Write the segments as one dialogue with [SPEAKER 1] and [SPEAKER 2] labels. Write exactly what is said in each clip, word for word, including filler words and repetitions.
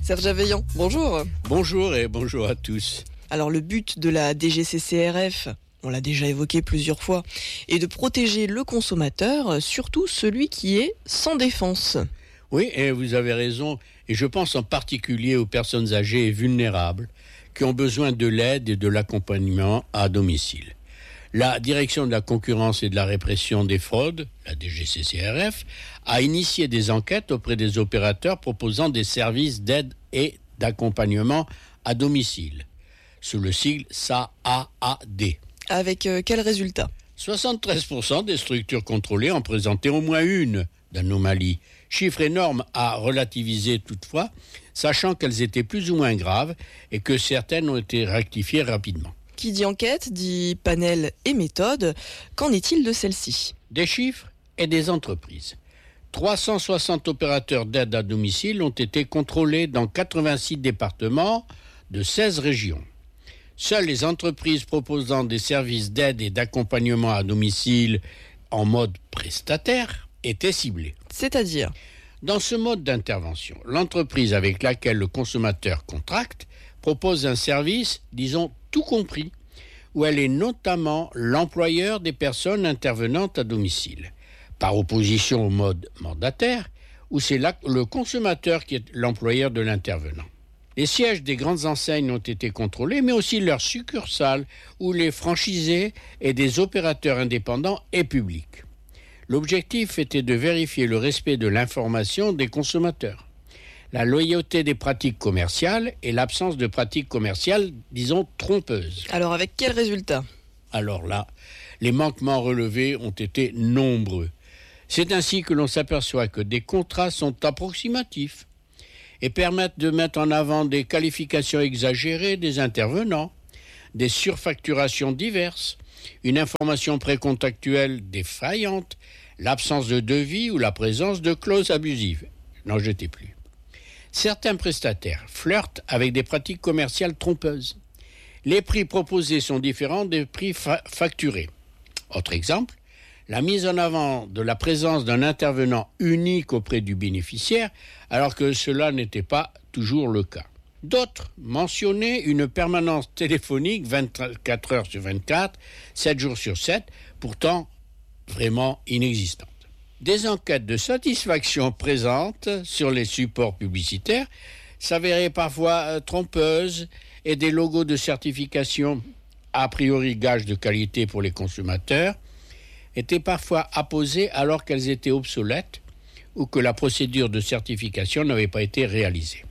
[SPEAKER 1] Serge Aveillant, bonjour.
[SPEAKER 2] Bonjour et bonjour à tous.
[SPEAKER 1] Alors le but de la D G C C R F, on l'a déjà évoqué plusieurs fois, est de protéger le consommateur, surtout celui qui est sans défense.
[SPEAKER 2] Oui, et vous avez raison, et je pense en particulier aux personnes âgées et vulnérables qui ont besoin de l'aide et de l'accompagnement à domicile. La Direction de la concurrence et de la répression des fraudes, la D G C C R F, a initié des enquêtes auprès des opérateurs proposant des services d'aide et d'accompagnement à domicile, sous le sigle S A A A D.
[SPEAKER 1] Avec euh, quel résultat ?
[SPEAKER 2] soixante-treize pour cent des structures contrôlées en présentaient au moins une d'anomalie. Chiffre énorme à relativiser toutefois, sachant qu'elles étaient plus ou moins graves et que certaines ont été rectifiées rapidement.
[SPEAKER 1] Qui dit enquête, dit panel et méthode. Qu'en est-il de celle-ci ?
[SPEAKER 2] Des chiffres et des entreprises. trois cent soixante opérateurs d'aide à domicile ont été contrôlés dans quatre-vingt-six départements de seize régions. Seules les entreprises proposant des services d'aide et d'accompagnement à domicile en mode prestataire étaient ciblées.
[SPEAKER 1] C'est-à-dire ?
[SPEAKER 2] Dans ce mode d'intervention, l'entreprise avec laquelle le consommateur contracte propose un service, disons, tout compris, où elle est notamment l'employeur des personnes intervenantes à domicile, par opposition au mode mandataire, où c'est là le consommateur qui est l'employeur de l'intervenant. Les sièges des grandes enseignes ont été contrôlés, mais aussi leurs succursales, où les franchisés et des opérateurs indépendants et publics. L'objectif était de vérifier le respect de l'information des consommateurs, la loyauté des pratiques commerciales et l'absence de pratiques commerciales, disons, trompeuses.
[SPEAKER 1] Alors avec quel résultat ?
[SPEAKER 2] Alors là, les manquements relevés ont été nombreux. C'est ainsi que l'on s'aperçoit que des contrats sont approximatifs et permettent de mettre en avant des qualifications exagérées des intervenants, des surfacturations diverses, une information précontractuelle défaillante, l'absence de devis ou la présence de clauses abusives. N'en jetez plus. Certains prestataires flirtent avec des pratiques commerciales trompeuses. Les prix proposés sont différents des prix fa- facturés. Autre exemple, la mise en avant de la présence d'un intervenant unique auprès du bénéficiaire, alors que cela n'était pas toujours le cas. D'autres mentionnaient une permanence téléphonique vingt-quatre heures sur vingt-quatre, sept jours sur sept, pourtant vraiment inexistante. Des enquêtes de satisfaction présentes sur les supports publicitaires s'avéraient parfois euh, trompeuses et des logos de certification, a priori gage de qualité pour les consommateurs, étaient parfois apposés alors qu'elles étaient obsolètes ou que la procédure de certification n'avait pas été réalisée.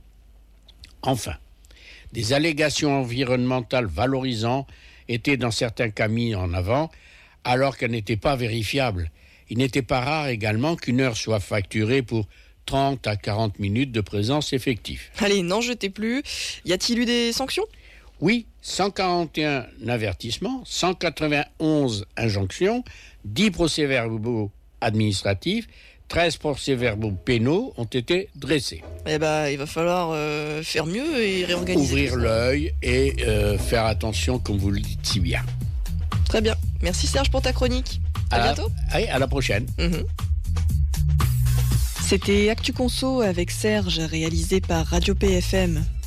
[SPEAKER 2] Enfin, des allégations environnementales valorisant étaient dans certains cas mis en avant alors qu'elles n'étaient pas vérifiables. Il n'était pas rare également qu'une heure soit facturée pour trente à quarante minutes de présence effective.
[SPEAKER 1] Allez, n'en jetez plus. Y a-t-il eu des sanctions ?
[SPEAKER 2] Oui, cent quarante et un avertissements, cent quatre-vingt-onze injonctions, dix procès-verbaux administratifs, treize procès-verbaux pénaux ont été dressés.
[SPEAKER 1] Eh ben, il va falloir euh, faire mieux et réorganiser.
[SPEAKER 2] Ouvrir l'œil et euh, faire attention, comme vous le dites si bien.
[SPEAKER 1] Très bien. Merci Serge pour ta chronique. À, à bientôt.
[SPEAKER 2] La, allez, à la prochaine.
[SPEAKER 1] Mmh. C'était Actu Conso avec Serge, réalisé par Radio P F M.